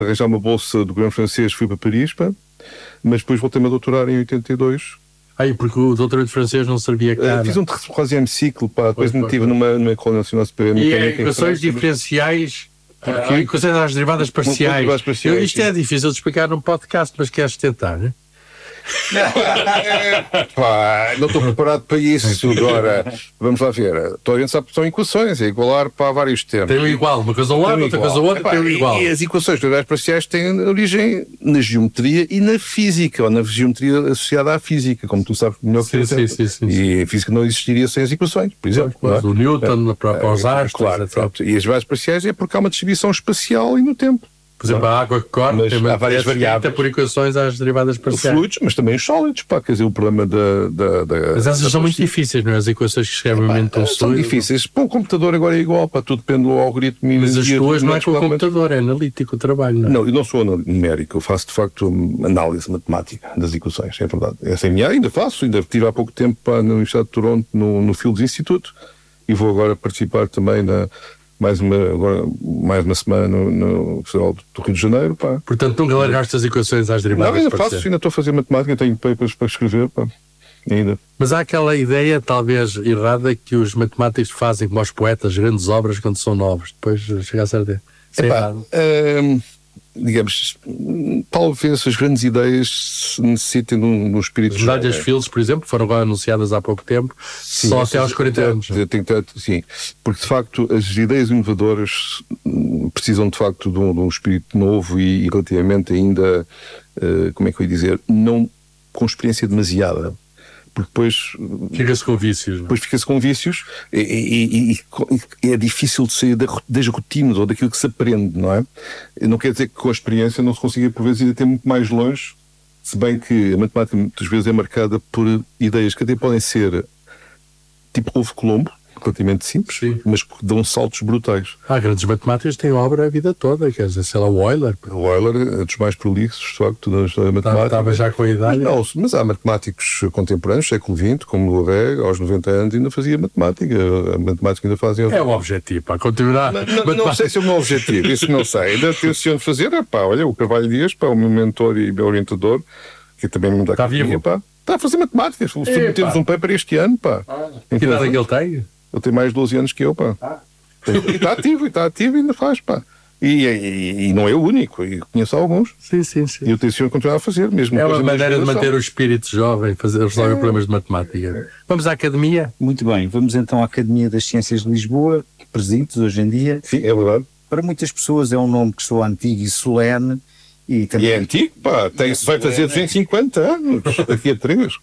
arranjar uma bolsa do governo francês, fui para Paris, pá, mas depois voltei-me a doutorar em 82. Aí, porque o doutoramento francês não servia cá. Fiz um troisième cycle, pá, depois me tive numa École Nationale Supérieure de Mecânica. E equações diferenciais, equações às derivadas parciais. Isto é difícil de explicar num podcast, mas queres tentar, né? Pá, não estou preparado para isso agora. Vamos lá ver. Toda a gente sabe que são equações, é igualar para vários termos. Tem o igual, uma coisa ao lado, outra coisa ao outro, tem o igual. E as equações integrais parciais têm origem na geometria e na física, ou na geometria associada à física, como tu sabes melhor que eu. Sim. E a física não existiria sem as equações, por exemplo. Mas o Newton, para os astros, claro, etc. E as bases parciais é porque há uma distribuição espacial e no tempo. Por exemplo, a água que corre tem há várias variáveis por equações às derivadas parciais. Fluidos, mas também os sólidos, pá, quer dizer, o problema Mas essas são muito difíceis, não é? As equações que escrevem são difíceis. Para um computador agora é igual, pá, tudo depende do algoritmo. Mas as tuas não é com o computador, é analítico o trabalho, não é? Não, eu não sou numérico, eu faço de facto análise matemática das equações, é verdade. Essa é a minha, ainda faço, ainda estive há pouco tempo na Universidade de Toronto, no Fields Institute, e vou agora participar também mais uma semana no Federal do Rio de Janeiro, pá. Portanto, nunca largaste as equações às derivadas? Não, ainda faço, ainda estou a fazer matemática, tenho papers para escrever, pá, ainda. Mas há aquela ideia, talvez errada, que os matemáticos fazem como os poetas, grandes obras quando são novos, depois chega a ser errado. Digamos, talvez as grandes ideias necessitem de um espírito... As medalhas Fields, por exemplo, foram agora anunciadas há pouco tempo, sim, só até aos 40 anos. Sim, porque de facto as ideias inovadoras precisam de facto de um espírito novo e relativamente ainda, como é que eu ia dizer, não com experiência demasiada. Porque depois... Fica-se com vícios. Depois fica-se com vícios e é difícil de sair das rotinas ou daquilo que se aprende, não é? Não quer dizer que com a experiência não se consiga, por vezes, ir até muito mais longe, se bem que a matemática muitas vezes é marcada por ideias que até podem ser tipo ovo Colombo, relativamente simples, sim, mas que dão saltos brutais. Grandes matemáticos têm obra a vida toda, quer dizer, sei lá, o Euler. O Euler é dos mais prolixos, de facto, da história matemática. Estava já com a idade. Mas há matemáticos contemporâneos, século XX, como o Ré, aos 90 anos ainda fazia matemática. A matemática ainda fazia... É um objetivo, para continuar. Não sei se é o meu objetivo, isso não sei. Ainda tenciono fazer, olha, o Carvalho Dias, o meu mentor e meu orientador, que também me dá caminho, está a fazer matemática. Submetemos um paper este ano, pá. Que idade é que ele tem? Ele tem mais de 12 anos que eu, pá. E está ativo e ainda faz, pá. E não é o único, eu conheço alguns. Sim. E eu tenho a continuar a fazer mesmo. É uma maneira de manter o espírito jovem, resolver problemas de matemática. Vamos à Academia? Muito bem, vamos então à Academia das Ciências de Lisboa, presentes hoje em dia. Sim, é verdade. Para muitas pessoas é um nome que soa antigo e solene. E é antigo, pá, vai fazer 250 anos, daqui a 3.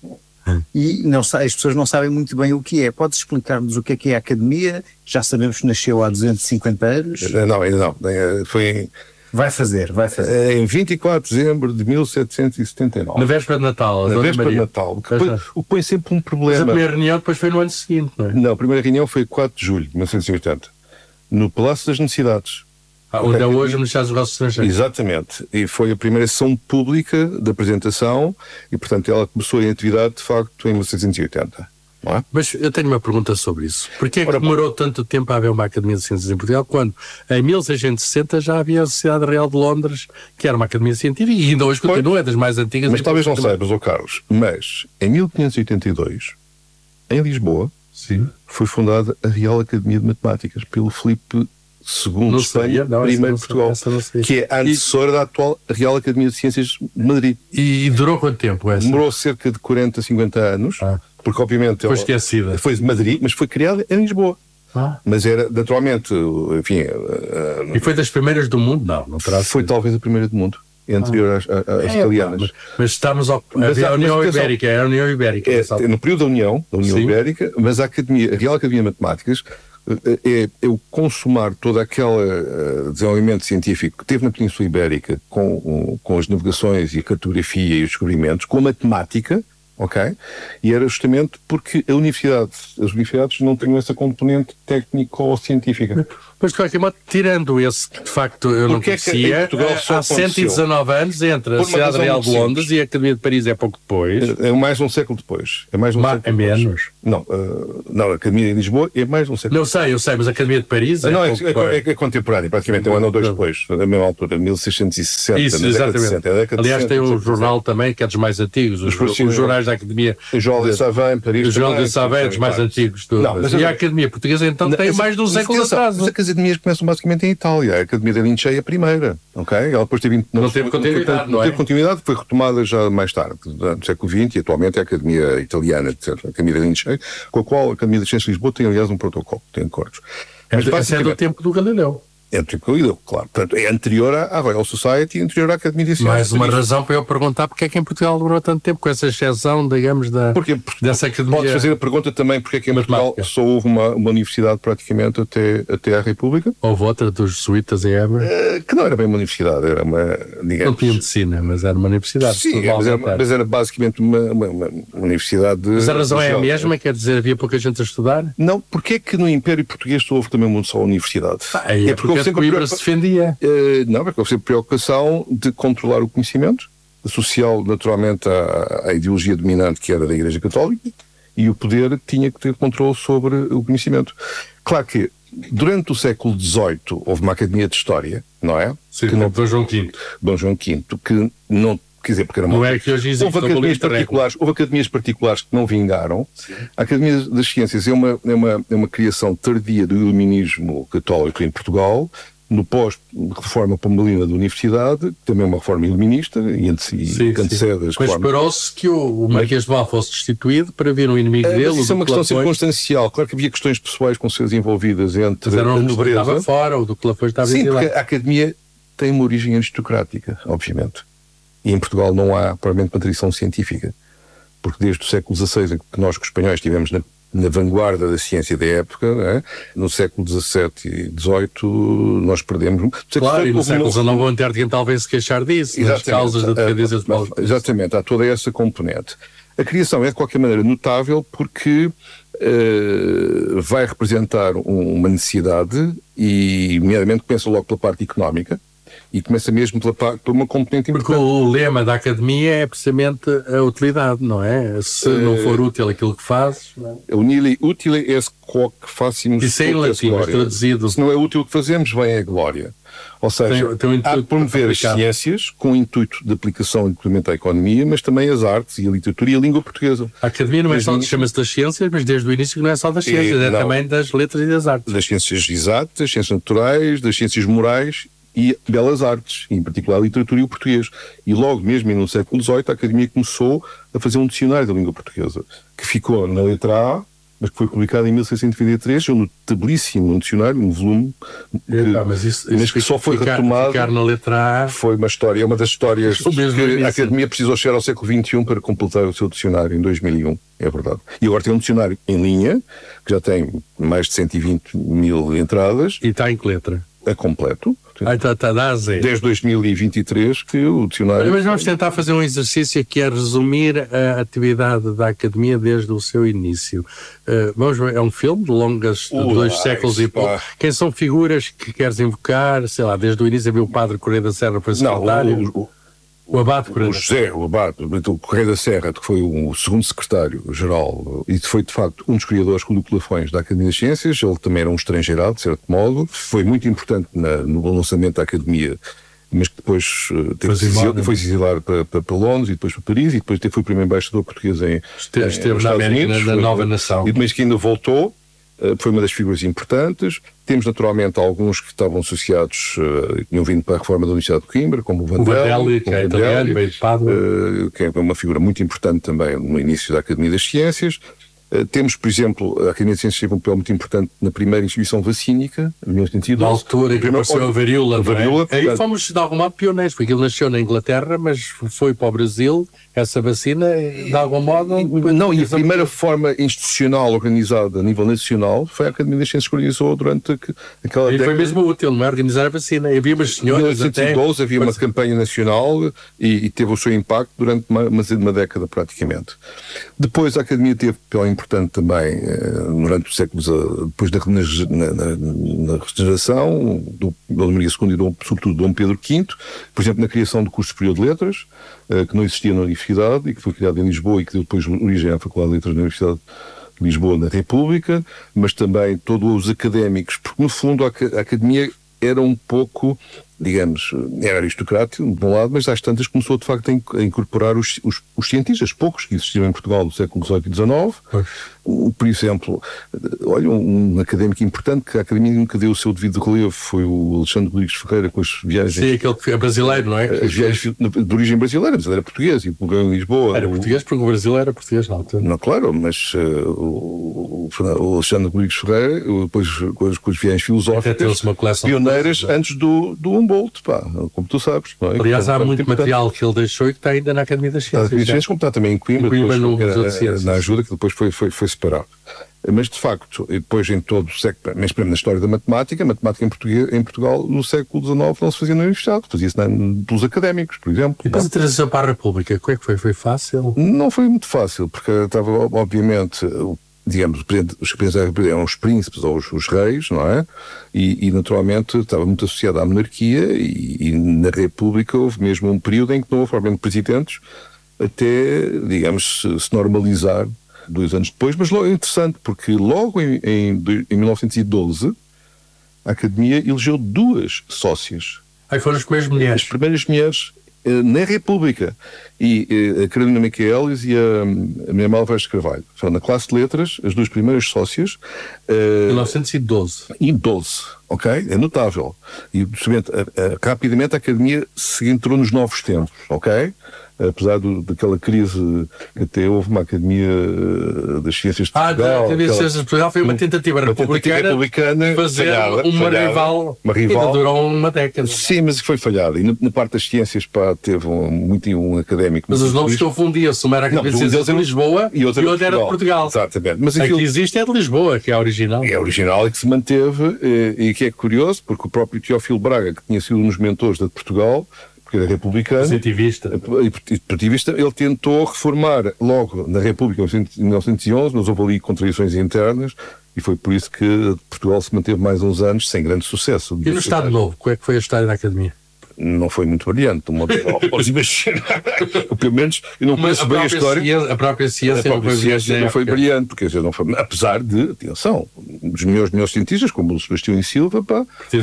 E não, as pessoas não sabem muito bem o que é. Podes explicar-nos o que é a Academia? Já sabemos que nasceu há 250 anos. Não, ainda não. Foi Vai fazer. Em 24 de dezembro de 1779. Na véspera de Natal. Na véspera de Natal. O que põe sempre um problema. Mas a primeira reunião depois foi no ano seguinte, não é? Não, a primeira reunião foi 4 de julho de 1980, no Palácio das Necessidades. Onde é hoje o Ministério dos Negócios Estrangeiros. Exatamente. E foi a primeira sessão pública da apresentação e, portanto, ela começou em atividade, de facto, em 1980. Não é? Mas eu tenho uma pergunta sobre isso. Porquê é que demorou tanto tempo a haver uma Academia de Ciências em Portugal, quando em 1660 já havia a Sociedade Real de Londres, que era uma Academia Científica, e ainda hoje continua, é das mais antigas. Mas talvez não saibas, Carlos, mas em 1582, em Lisboa, sim, foi fundada a Real Academia de Matemáticas pelo Filipe II de Espanha, primeiro de Portugal, que é a antecessora da atual Real Academia de Ciências de Madrid. E durou quanto tempo essa? Demorou cerca de 40, 50 anos, porque obviamente... Foi esquecida. Foi de Madrid, mas foi criada em Lisboa. Mas era, naturalmente, enfim... E foi das primeiras do mundo? Não terá sido. Foi talvez a primeira do mundo, anterior às italianas. Mas estamos a União Ibérica, era a União Ibérica. No período da União Ibérica, mas a Real Academia de Matemáticas é o consumar todo aquele desenvolvimento científico que teve na Península Ibérica com as navegações e a cartografia e os descobrimentos, com a matemática, ok? E era justamente porque as universidades não tinham essa componente técnico ou científica. Mas, de qualquer modo, tirando esse que de facto eu não conhecia, há 119 anos entre a Sociedade Real de Londres e a Academia de Paris é pouco depois. É mais um século depois. É mais um século é menos? Não, a Academia de Lisboa é mais um século. Não sei, eu sei, mas a Academia de Paris é contemporânea, praticamente, é um ano ou dois depois, na mesma altura, 1660. Isso, exatamente. Aliás, tem um jornal também que é dos mais antigos, os jornais da Academia. O João de Savin, Paris. O João de Savin é dos mais antigos. E a Academia Portuguesa, então, tem mais de um século atrás. Mas as academias começam basicamente em Itália. A Academia da Lince é a primeira, ok? Ela depois não teve continuidade, não é? Teve continuidade, foi retomada já mais tarde, no século XX, e atualmente é a Academia Italiana, a Academia da Lince, com a qual a Academia das Ciências de Lisboa tem, aliás, um protocolo, tem acordos. Mas é do tempo do Galileu. É tranquilo, claro. Portanto, é anterior à Royal Society e anterior à Academia de Ciências. Mais uma razão para eu perguntar porque é que em Portugal demorou tanto tempo, com essa exceção, digamos, dessa Academia. Podes fazer a pergunta também porque é que em Portugal só houve uma universidade praticamente até à República. Houve outra dos jesuítas em Évora? Que não era bem uma universidade, era uma, digamos... Não tinha medicina, mas era uma universidade. Sim, mas era basicamente uma universidade... Mas a razão é a mesma, quer dizer, havia pouca gente a estudar? Não, porque é que no Império Português só houve também uma só universidade? É porque Coimbra se defendia. Não, porque houve sempre preocupação de controlar o conhecimento, associá-lo naturalmente à ideologia dominante que era da Igreja Católica, e o poder tinha que ter controle sobre o conhecimento. Claro que durante o século XVIII houve uma Academia de História, não é? Sim, Dom João V. Dom João V, que não... Quer dizer, porque era não é que hoje existe. Houve academias particulares que não vingaram. Sim. A Academia das Ciências é uma criação tardia do iluminismo católico em Portugal, no pós-reforma pombalina da universidade, também uma reforma iluminista, e antecede as Mas esperou-se que o Marquês de Val fosse destituído para vir um inimigo dele. Mas isso é uma questão circunstancial. Claro que havia questões pessoais com seus envolvidas entre a nobreza. Estava fora, o do Lafões estava Sim, porque a Academia tem uma origem aristocrática, obviamente. E em Portugal não há, provavelmente, uma tradição científica. Porque desde o século XVI, em que nós, os espanhóis, estivemos na vanguarda da ciência da época, né? No século XVII e XVIII nós perdemos... Claro, e no século XIX o Antártico talvez se queixar disso, das causas da decadência dos povos. Exatamente, há toda essa componente. A criação é, de qualquer maneira, notável porque vai representar uma necessidade e, nomeadamente, começa logo pela parte económica, e começa mesmo por uma componente importante. Porque o lema da Academia é precisamente a utilidade, não é? Se não for útil aquilo que fazes... O nihil utile est quoque facimus. Isso é em latim, mas traduzido. Se não é útil o que fazemos, vem a glória. Ou seja, há de promover as ciências com o intuito de aplicação e implemento à economia, mas também as artes e a literatura e a língua portuguesa. A Academia não é só, chama-se das ciências, mas desde o início não é só das ciências, é também das letras e das artes. Das ciências exatas, das ciências naturais, das ciências morais e belas artes, em particular a literatura e o português. E logo mesmo no século XVIII a Academia começou a fazer um dicionário da língua portuguesa, que ficou na letra A, mas que foi publicado em 1623, um notabilíssimo dicionário, um volume, mas que só foi retomado. Ficar na letra A. Foi uma história, uma das histórias que a Academia precisou chegar ao século XXI para completar o seu dicionário em 2001, é verdade. E agora tem um dicionário em linha, que já tem mais de 120 mil entradas. E está em que letra? É completo. Dá a Z. Desde 2023 que o dicionário... Mas vamos tentar fazer um exercício que é resumir a atividade da Academia desde o seu início. É um filme de longas, de 2 séculos e pouco. Quem são figuras que queres invocar? Sei lá, desde o início havia o Padre Correia da Serra, foi secretário. O Abade Correia da Serra. O Abade, o Correia da Serra, que foi o segundo secretário-geral e foi, de facto, um dos criadores com o Duque Lafões da Academia das Ciências. Ele também era um estrangeirado, de certo modo. Foi muito importante no lançamento da Academia, mas que depois foi exilar para Londres e depois para Paris e depois foi o primeiro embaixador português Esteve na América, na nova nação. E depois que ainda voltou, foi uma das figuras importantes. Temos naturalmente alguns que estavam associados, tinham vindo para a reforma da Universidade de Coimbra, como o Vandelli, que é italiano, meio de Pádua, que é uma figura muito importante também no início da Academia das Ciências. Temos, por exemplo, a Academia de Ciências teve um papel muito importante na primeira instituição vacínica, em 1912. Na altura em que apareceu a varíola. Aí fomos, de algum modo, pioneiros, porque ele nasceu na Inglaterra, mas foi para o Brasil, essa vacina, de algum modo... E a primeira forma institucional organizada a nível nacional foi a Academia das Ciências que organizou durante aquela década. Foi mesmo útil, não é? Organizar a vacina. Havia umas senhoras... Em 1912 havia uma campanha nacional e teve o seu impacto durante uma década praticamente. Depois a Academia teve papel importante também durante os séculos, depois na regeneração do Dom Maria II e sobretudo Dom Pedro V, por exemplo, na criação do curso superior de letras, que não existia na Universidade e que foi criado em Lisboa e que deu depois origem à Faculdade de Letras na Universidade de Lisboa, na República, mas também todos os académicos, porque no fundo a academia era um pouco, digamos, era aristocrático, de um lado, mas às tantas começou de facto a incorporar os cientistas, poucos que existiam em Portugal do século XVIII e XIX. Por exemplo, olha, um académico importante que a Academia nunca deu o seu devido relevo foi o Alexandre Rodrigues Ferreira, com as viagens... Sim, aquele que é brasileiro, não é? As viagens de origem brasileira, mas ele era português e morreu em Lisboa. Era português porque o Brasil era português na altura. Não, claro, mas o Alexandre Rodrigues Ferreira, depois com as viagens filosóficas, uma coleção pioneiras antes do Humboldt, pá, como tu sabes. Não é? Aliás, há muito material que ele deixou e que está ainda na Academia das Ciências. Academia das Ciências, como está também em Coimbra, depois, na ajuda, que depois foi separado. Mas, de facto, depois em todo o século, mas mesmo na história da matemática, em Portugal, no século XIX, não se fazia na universidade, fazia-se pelos académicos, por exemplo. E depois a transição para a República, como é que foi? Foi fácil? Não foi muito fácil, porque estava, obviamente, digamos, os presidentes eram os príncipes ou os reis, não é? E naturalmente estava muito associado à monarquia e na República houve mesmo um período em que não houve propriamente presidentes até, digamos, se normalizar 2 anos depois, mas logo é interessante, porque logo em 1912 a Academia elegeu 2 sócias. Aí foram as primeiras mulheres. As primeiras mulheres na República. E a Carolina Michaelis e a Maria Malvés de Carvalho. São na classe de letras, as 2 primeiras sócias. 1912. Em 12, ok? É notável. E rapidamente a Academia se entrou nos novos tempos, ok? Apesar daquela crise que até houve uma Academia das Ciências de Portugal. A Academia das Ciências de Portugal foi uma tentativa republicana de fazer uma rival que durou uma década. Sim, mas foi falhada. E na parte das ciências, pá, teve um académico. Mas os nomes confundiam-se. Uma era a Academia das Ciências de Lisboa e outra era de Portugal. Exatamente. Mas aquilo que existe é de Lisboa, que é a original. É a original e que se manteve, e que é curioso, porque o próprio Teófilo Braga, que tinha sido um dos mentores de Portugal, porque era republicano, positivista, ele tentou reformar logo na República em 1911, mas houve ali contradições internas e foi por isso que Portugal se manteve mais uns anos sem grande sucesso. E no Estado Novo, como é que foi a história da Academia? Não foi muito brilhante, pelo menos eu não conheço bem a história. A própria ciência não foi brilhante, porque não foi, apesar de, atenção, os melhores cientistas, como o Sebastião e Silva, pá,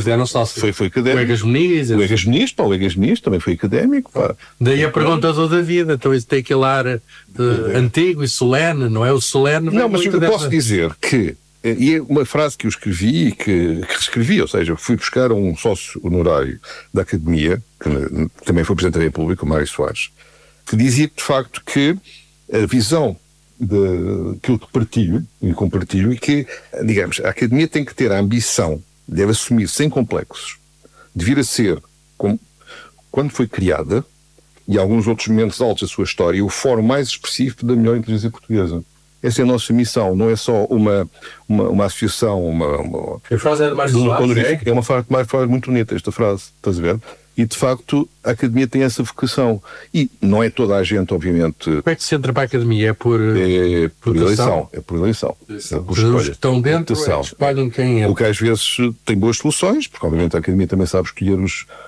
foi académico. O Egas Muniz também foi académico, pá. Daí a pergunta toda a vida, então isso tem aquele ar antigo e solene, não é? O solene. Não, mas eu posso dizer que, e é uma frase que eu escrevi e que reescrevi, ou seja, fui buscar um sócio honorário da Academia, que também foi Presidente da República, o Mário Soares, que dizia de facto que a visão daquilo que partilho e compartilho e que, digamos, a Academia tem que ter a ambição, deve assumir sem complexos, de vir a ser, quando foi criada, e alguns outros momentos altos da sua história, o fórum mais expressivo da melhor inteligência portuguesa. Essa é a nossa missão, não é só uma associação, A frase é mais honorífica, é uma frase muito bonita, esta frase, estás a ver? E, de facto, a Academia tem essa vocação. E não é toda a gente, obviamente... Como é que se entra para a Academia? É por eleição. É por eleição. Os que estão dentro espalham quem é. O que às vezes tem boas soluções, porque, obviamente, a Academia também sabe escolher,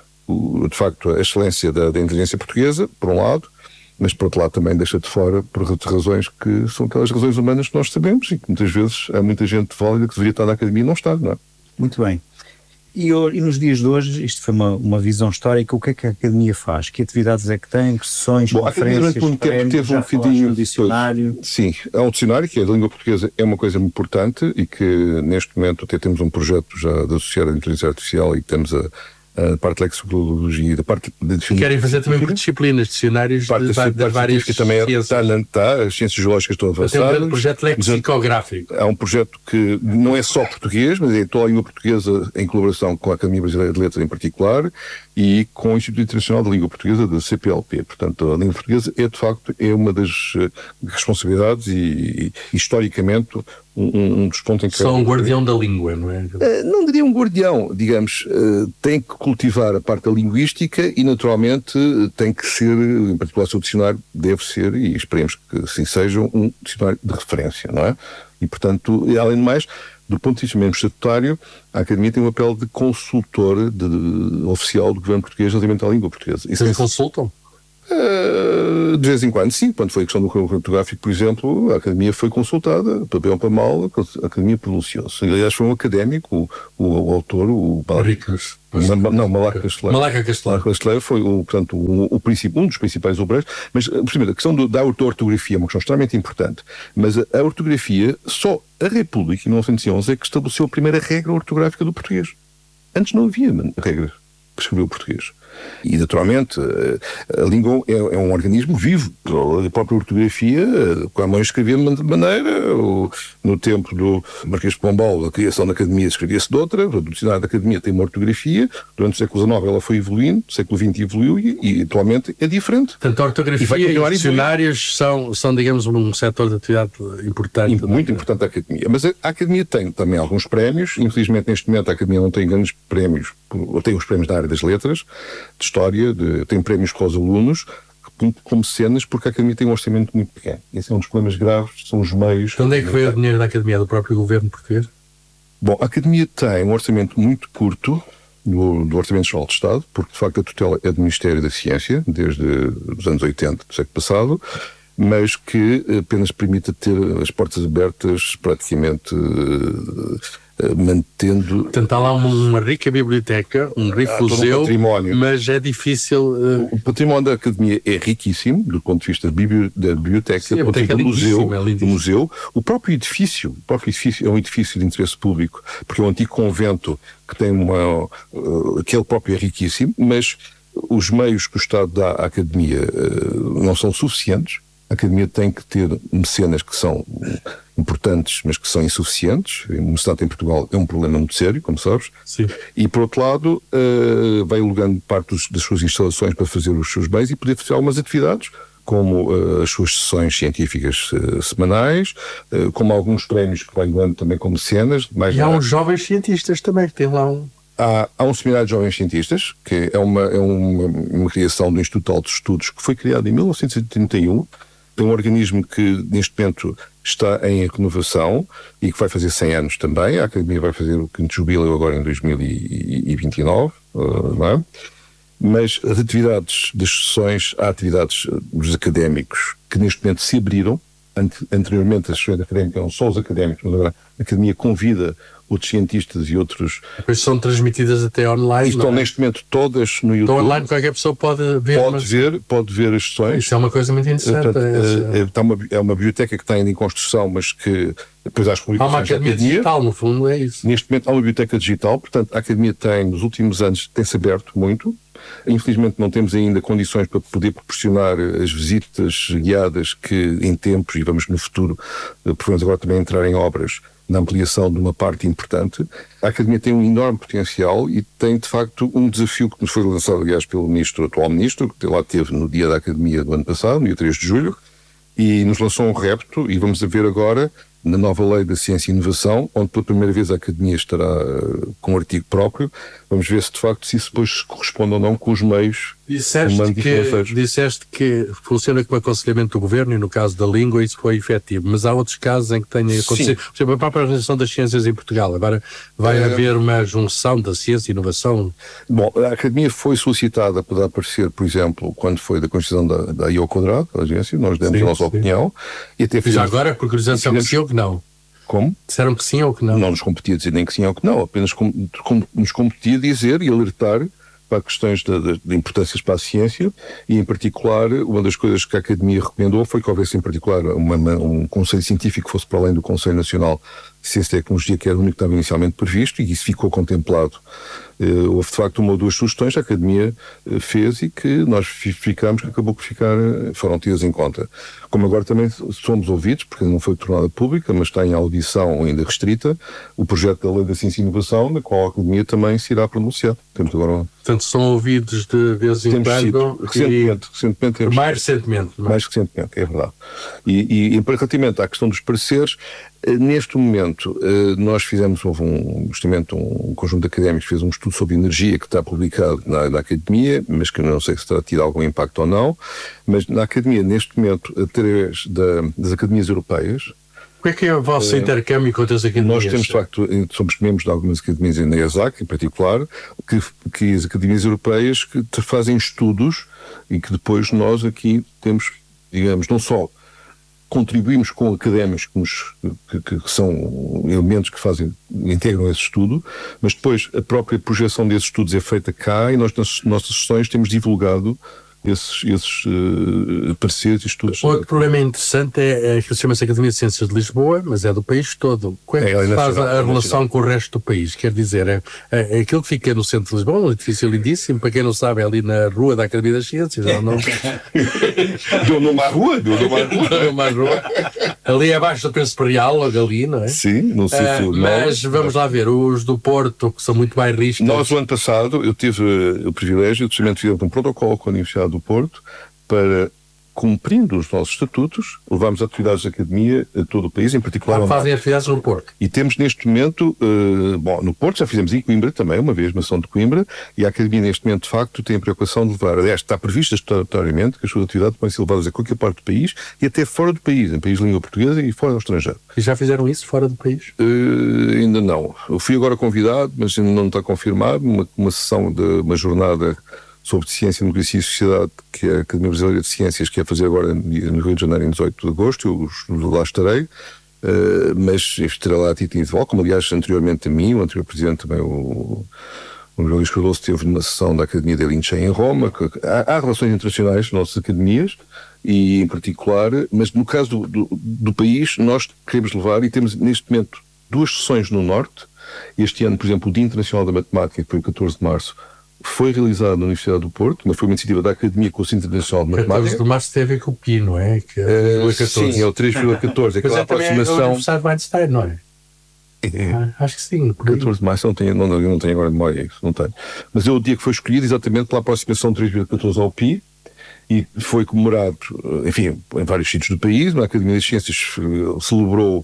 de facto, a excelência da inteligência portuguesa, por um lado, mas por outro lado também deixa de fora por razões que são aquelas razões humanas que nós sabemos e que muitas vezes há muita gente válida que deveria estar na Academia e não está, não é? Muito bem. E nos dias de hoje, isto foi uma visão histórica, o que é que a Academia faz? Que atividades é que tem? Que sessões, conferências, teve um bocadinho de dicionário? Sim, há um dicionário que é da língua portuguesa, é uma coisa importante e que neste momento até temos um projeto já de associar a inteligência artificial e temos a parte de lexicologia, da parte de querem fazer também por disciplinas, dicionários de várias que também ciências. As ciências geológicas estão avançadas. Tem um projeto lexicográfico. Há um projeto que não é só português, mas é toda a língua portuguesa em colaboração com a Academia Brasileira de Letras em particular e com o Instituto Internacional de Língua Portuguesa, da CPLP. Portanto, a língua portuguesa é, de facto, uma das responsabilidades e historicamente, um dos pontos em que... Só um guardião da língua, não é? Não diria um guardião, digamos, tem que cultivar a parte da linguística e naturalmente tem que ser, em particular o seu dicionário deve ser, e esperemos que assim seja, um dicionário de referência, não é? E portanto, além de mais, do ponto de vista mesmo estatutário, a Academia tem um papel de consultor oficial do governo português relativamente à língua portuguesa. Vocês consultam? De vez em quando, sim. Quando foi a questão do cartográfico, por exemplo, a Academia foi consultada, para bem ou para mal, a Academia pronunciou-se. Aliás, foi um académico, o autor, o Malaca Casteleiro foi, portanto, um dos principais obreiros. Mas, primeiro, a questão da ortografia é uma questão extremamente importante. Mas a ortografia, só a República, em 1911, é que estabeleceu a primeira regra ortográfica do português. Antes não havia regra que escreveu o português. E, naturalmente, a língua é um organismo vivo. A própria ortografia, com a mão escrevia de maneira, no tempo do Marquês de Pombal, a criação da Academia escrevia-se de outra, o dicionário da Academia tem uma ortografia, durante o século XIX ela foi evoluindo, o século XX evoluiu e atualmente é diferente. Portanto, a ortografia e dicionários são, digamos, um setor de atividade importante. Muito importante da Academia. Mas a Academia tem também alguns prémios, infelizmente neste momento a Academia não tem grandes prémios, tem os prémios da área das letras, de história, tem prémios para os alunos, como cenas, porque a Academia tem um orçamento muito pequeno. Esse é um dos problemas graves, são os meios... De onde é que veio o dinheiro da Academia? Do próprio governo português? Bom, a Academia tem um orçamento muito curto do Orçamento Geral de Estado, porque de facto a tutela é do Ministério da Ciência, desde os anos 80 do século passado, mas que apenas permite ter as portas abertas praticamente... mantendo... Portanto, há lá uma rica biblioteca, um rico museu, mas é difícil... O património da Academia é riquíssimo, do ponto de vista da biblioteca, sim, do ponto de vista do museu. O próprio edifício é um edifício de interesse público, porque é um antigo convento que tem aquele próprio é riquíssimo, mas os meios que o Estado dá à Academia não são suficientes. A Academia tem que ter mecenas que são importantes, mas que são insuficientes. O mecenato em Portugal é um problema muito sério, como sabes. Sim. E, por outro lado, vai alugando parte das suas instalações para fazer os seus bens e poder fazer algumas atividades, como as suas sessões científicas semanais, como alguns prémios que vai dando também como mecenas. E há uns jovens cientistas também, que têm lá um... Há um seminário de jovens cientistas, que é uma criação do Instituto de Altos Estudos, que foi criado em 1931. É um organismo que, neste momento, está em renovação e que vai fazer 100 anos também. A Academia vai fazer o quinto jubileu agora em 2029, não é? Mas as atividades das sessões, há atividades dos académicos que, neste momento, se abriram. Anteriormente, as sessões académicas eram só os académicos, mas agora a Academia convida outros cientistas e outros... Depois são transmitidas até online. E estão neste momento todas no YouTube. Então online qualquer pessoa pode ver. Pode ver as sessões. Isso é uma coisa muito interessante. É uma biblioteca que está ainda em construção, mas que depois há as publicações. Há uma academia digital, no fundo, é isso. Neste momento há uma biblioteca digital, portanto a Academia nos últimos anos, tem-se aberto muito. Infelizmente não temos ainda condições para poder proporcionar as visitas guiadas que em tempos, e vamos no futuro, provavelmente agora também entrar em obras, na ampliação de uma parte importante. A Academia tem um enorme potencial e tem, de facto, um desafio que nos foi lançado, aliás, pelo atual ministro, que lá teve no dia da Academia do ano passado, no dia 3 de julho, e nos lançou um repto, e vamos ver agora, na nova lei da ciência e inovação, onde pela primeira vez a Academia estará com um artigo próprio. Vamos ver se de facto se isso depois corresponde ou não com os meios financeiros. Disseste que funciona como aconselhamento do governo e no caso da língua isso foi efetivo, mas há outros casos em que tenha acontecido. Por exemplo, a própria Organização das Ciências em Portugal. Agora vai haver uma junção da ciência e inovação. Bom, a Academia foi solicitada para aparecer, por exemplo, quando foi da Constituição da I ao quadrado, da agência, nós demos a nossa opinião. E até já agora, por curiosidade, que sim ou que não? Como? Disseram que sim ou que não? Não nos competia dizer nem que sim ou que não, apenas nos competia dizer e alertar para questões de importâncias para a ciência e, em particular, uma das coisas que a Academia recomendou foi que houvesse, em particular, um conselho científico que fosse para além do Conselho Nacional de Ciência e Tecnologia, que era o único que estava inicialmente previsto, e isso ficou contemplado. Houve, de facto, uma ou duas sugestões que a Academia fez e que nós ficámos, que acabou por foram tidas em conta. Como agora também somos ouvidos, porque não foi tornada pública, mas está em audição ainda restrita, o projeto da Lei da Ciência e Inovação, na qual a Academia também se irá pronunciar. Temos agora... Portanto, são ouvidos de vez em quando... Recentemente. Mais recentemente. Mais recentemente, é verdade. E relativamente à questão dos pareceres, Neste momento, nós houve justamente um conjunto de académicos que fez um estudo sobre energia que está publicado na Academia, mas que não sei se terá tido algum impacto ou não, mas na Academia, neste momento, através das Academias Europeias. Como é que é o vosso intercâmbio com outras academias? Nós temos, de facto, somos membros de algumas academias na ESAC, em particular, que as academias europeias que fazem estudos e que depois nós aqui temos, digamos, não só contribuímos com académicos que são elementos que integram esse estudo, mas depois a própria projeção desses estudos é feita cá e nós nas nossas sessões temos divulgado esses pareceres e estudos. Outro problema interessante é que chama-se Academia de Ciências de Lisboa, mas é do país todo. Como é que se faz a relação com o resto do país? Quer dizer, é aquilo que fica no centro de Lisboa, um edifício lindíssimo, para quem não sabe, é ali na rua da Academia das Ciências. Deu numa rua. Ali abaixo do Príncipe Real, logo ali, não é? Sim, não sei se... Mas vamos lá ver, os do Porto, que são muito bairristas... Nós, o ano passado, eu tive o privilégio de fizemos um protocolo com a Universidade do Porto para, cumprindo os nossos estatutos, levarmos atividades de academia a todo o país, em particular... fazem atividades no Porto. E temos neste momento, no Porto já fizemos em Coimbra também, uma vez, uma ação de Coimbra, e a academia neste momento, de facto, tem a preocupação de levar, aliás, está prevista estatutoriamente que as suas atividades podem ser levadas a qualquer parte do país e até fora do país, em país de língua portuguesa e fora do estrangeiro. E já fizeram isso fora do país? Ainda não. Eu fui agora convidado, mas ainda não está confirmado, uma sessão de uma jornada sobre ciência, democracia e sociedade, que é a Academia Brasileira de Ciências, que é fazer agora no Rio de Janeiro, em 18 de agosto, eu lá estarei, mas estarei lá a título individual, como aliás anteriormente a mim, o anterior presidente também, o Luís Cardoso, esteve numa sessão da Academia de Lince em Roma. Há relações internacionais nas nossas academias, e em particular, mas no caso do país, nós queremos levar, e temos neste momento 2 sessões no Norte. Este ano, por exemplo, o Dia Internacional da Matemática, que foi o 14 de março, foi realizado na Universidade do Porto, mas foi uma iniciativa da Academia com o Centro Internacional de Matemática. 14 de março tem a ver com o Pi, não é? Que é sim, é o 3,14. Aquela aproximação... É o aniversário de Einstein, não é? Acho que sim. 14 de março, eu não tenho agora memória, isso não tenho. Mas é o dia que foi escolhido exatamente pela aproximação de 3,14 ao Pi, e foi comemorado, enfim, em vários sítios do país. Na Academia das Ciências celebrou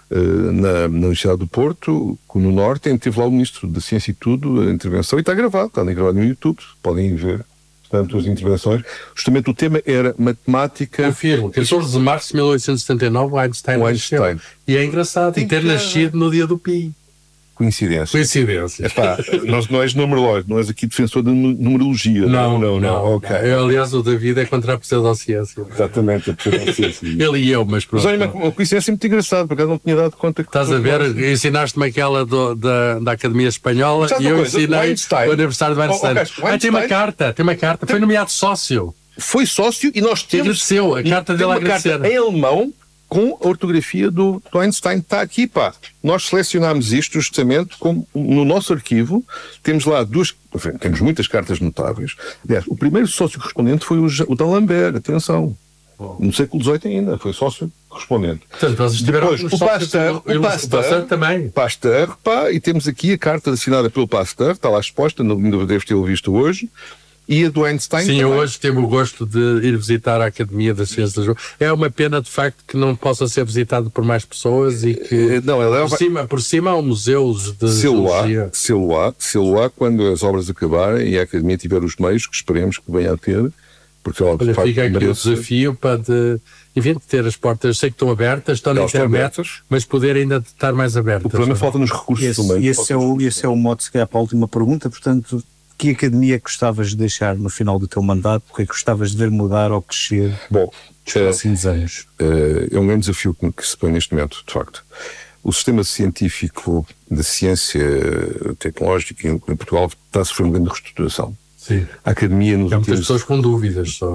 na Universidade do Porto, no Norte, em que teve lá o Ministro da Ciência e tudo, a intervenção, e está gravado no YouTube, podem ver, portanto, as intervenções. Justamente o tema era matemática... Confirmo, 14 de março de 1879, Einstein nasceu. E é engraçado, ter nascido no dia do Pi. Coincidência. Epá, não és numerológico, não és aqui defensor da numerologia. Não. Okay. Aliás, o David é contra a pseudociência. Exatamente, a pseudociência. Ele e eu, mas pronto. Mas olha, uma coincidência muito engraçada, porque eu não tinha dado conta que... Estás a ver, ensinaste-me aquela da Academia Espanhola e eu ensinei o aniversário do Einstein. Tem uma carta, foi nomeado sócio. Foi sócio e nós temos... Agradeceu, a carta dele a agradecer. Carta em alemão, com a ortografia do Einstein. Está aqui, pá. Nós selecionámos isto justamente como no nosso arquivo. Temos lá temos muitas cartas notáveis. Aliás, o primeiro sócio correspondente foi o D'Alembert, atenção. No século XVIII ainda, foi sócio correspondente. Portanto, depois, o Pasteur também. Pasteur, pá, e temos aqui a carta assinada pelo Pasteur, está lá exposta, não deves tê-lo visto hoje. E a do Einstein. Sim, eu hoje tenho o gosto de ir visitar a Academia das Ciências de Lisboa. É uma pena, de facto, que não possa ser visitado por mais pessoas e que por cima há um museu de geologia. Se quando as obras acabarem e a Academia tiver os meios, que esperemos que venha a ter, porque ela de facto fica aqui o desafio para enfim, ter as portas, sei que estão abertas, estão na internet, mas poder ainda estar mais abertas. O problema falta-nos recursos também. Esse é o modo, se calhar, para a última pergunta, portanto... Que academia gostavas de deixar no final do teu mandato? O que é que gostavas de ver mudar ou crescer nos próximos anos? É um grande desafio que se põe neste momento, de facto. O sistema científico da ciência tecnológica em Portugal está a sofrer uma grande reestruturação. Sim. A Academia nos últimos... muitas pessoas com dúvidas só.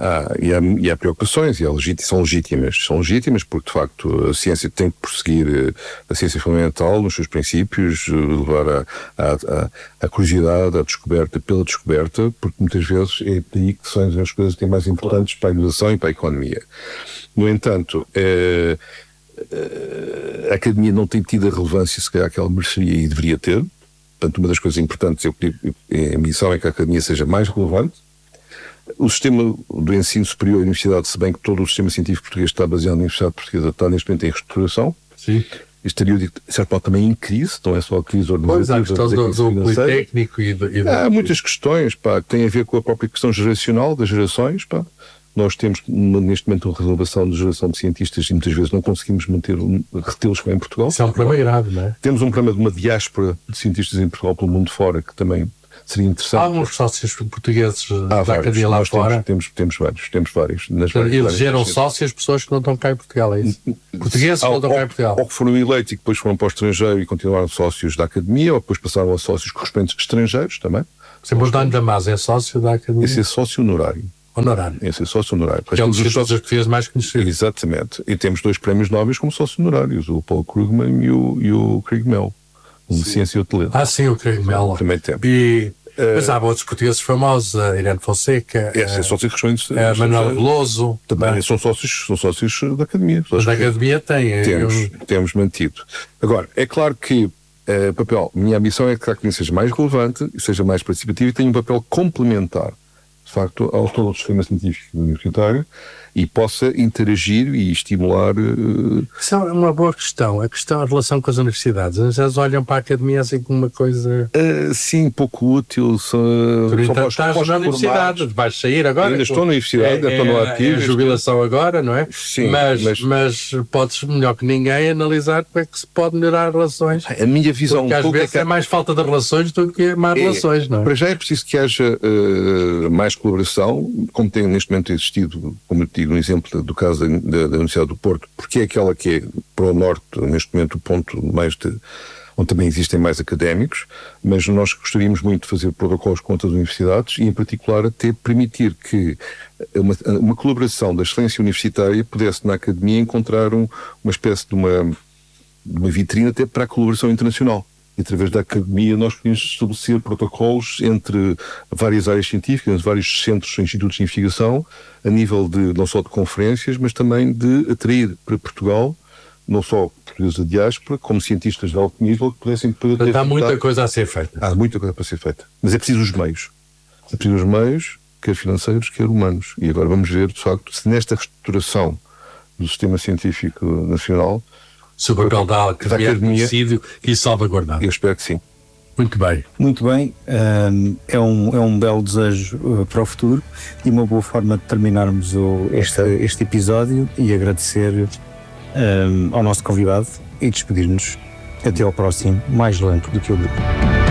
E há preocupações, e são legítimas porque de facto a ciência tem que prosseguir a ciência fundamental nos seus princípios, levar a curiosidade, a descoberta pela descoberta, porque muitas vezes é daí que são as coisas que têm mais importantes para a inovação e para a economia. No entanto, a Academia não tem tido a relevância se calhar que ela mereceria e deveria ter. Portanto, uma das coisas importantes a missão é que a Academia seja mais relevante. O sistema do ensino superior e universidade, se bem que todo o sistema científico português está baseado na Universidade Portuguesa, está neste momento em reestruturação. Sim. Estaria, de certo modo, também em crise, não é só a crise organizativa. Pois, há a questão do politécnico Há muitas questões, pá, que têm a ver com a própria questão geracional das gerações, pá. Nós temos, neste momento, uma renovação de geração de cientistas e muitas vezes não conseguimos retê-los como em Portugal. Isso é um problema grave, não é? Temos um problema de uma diáspora de cientistas em Portugal pelo mundo fora, que também seria interessante. Há uns sócios portugueses da academia lá fora. Temos vários. Elegeram sócios pessoas que não estão cá em Portugal, é isso? Portugueses que não estão cá em Portugal. Ou que foram eleitos e que depois foram para o estrangeiro e continuaram sócios da academia, ou depois passaram a sócios correspondentes estrangeiros também. Por exemplo, o Dano Damasio é sócio da academia? Esse é sócio honorário. Esse é sócio honorário. Que é um dos cientistas portugueses mais conhecidos. Exatamente. E temos 2 prémios nobres como sócios honorários, o Paul Krugman e o Craig Mell, de Ciência e Utilidade. Sim, o Craig Mell. Também temos. Mas há outros portugueses famosos, a Irene Fonseca, a Manuel Veloso. Também são sócios da academia. Mas da academia temos mantido. Agora, é claro que minha ambição é que a academia seja mais relevante, seja mais participativa e tenha um papel complementar, de facto, ao todo o sistema científico universitário e possa interagir e estimular. Isso é uma boa questão. A relação com as universidades. Eles olham para a academia assim como uma coisa. Sim, pouco útil. Tu estás na universidade, vais sair agora. Ainda estou na universidade, estou no ativo. Jubilação agora, não é? Sim. Mas podes, melhor que ninguém, analisar como é que se pode melhorar as relações. A minha visão. Porque às vezes é mais falta de relações do que mais relações, não é? Para já é preciso que haja mais colaboração, como tem neste momento existido, como eu digo, um exemplo do caso da Universidade do Porto, porque é aquela que é, para o norte, neste momento, o ponto onde também existem mais académicos, mas nós gostaríamos muito de fazer protocolos com outras universidades e, em particular, até permitir que uma colaboração da excelência universitária pudesse, na academia, encontrar uma espécie de uma vitrine até para a colaboração internacional. E, através da academia, nós podemos estabelecer protocolos entre várias áreas científicas, vários centros e institutos de investigação, a nível não só de conferências, mas também de atrair para Portugal, não só portugueses da diáspora, como cientistas de alto nível, que pudessem... Há muita coisa a ser feita. Há muita coisa para ser feita. Mas é preciso os meios. É preciso os meios, quer financeiros, quer humanos. E agora vamos ver, de facto, se nesta reestruturação do sistema científico nacional... Se o papel da academia é conhecido e salvaguardado. Eu espero que sim. Muito bem. Muito bem. É um belo desejo para o futuro e uma boa forma de terminarmos este episódio e agradecer ao nosso convidado e despedir-nos. Até ao próximo, mais lento do que o livro.